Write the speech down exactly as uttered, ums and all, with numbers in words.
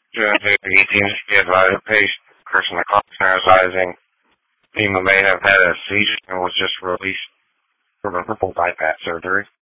He seems to be advised a patient person the coroner advising FEMA may have had a seizure and was just released from a triple bypass surgery.